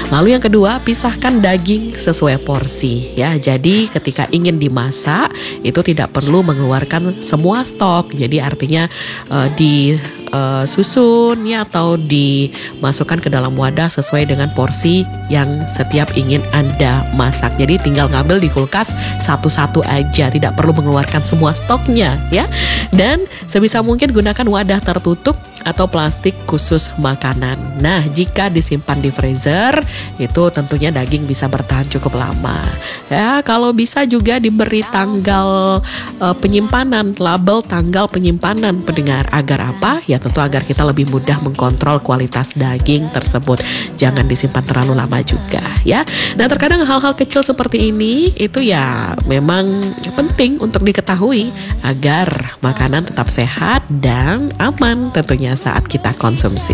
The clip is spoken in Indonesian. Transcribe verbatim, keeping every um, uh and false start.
Lalu yang kedua, pisahkan daging sesuai porsi ya. Jadi ketika ingin dimasak itu tidak perlu mengeluarkan semua stok. Jadi artinya uh, di uh, susun ya atau dimasukkan ke dalam wadah sesuai dengan porsi yang setiap ingin Anda masak. Jadi tinggal ngambil di kulkas satu-satu aja, tidak perlu mengeluarkan semua stoknya ya. Dan sebisa mungkin gunakan wadah tertutup atau plastik khusus makanan. Nah, jika disimpan di freezer, itu tentunya daging bisa bertahan cukup lama. Ya, kalau bisa juga diberi tanggal uh, penyimpanan, label tanggal penyimpanan pendengar. Agar apa? Ya tentu agar kita lebih mudah mengkontrol kualitas daging tersebut. Jangan disimpan terlalu lama juga ya. Nah, terkadang hal-hal kecil seperti ini itu ya memang penting untuk diketahui agar makanan tetap sehat dan aman tentunya saat kita konsumsi.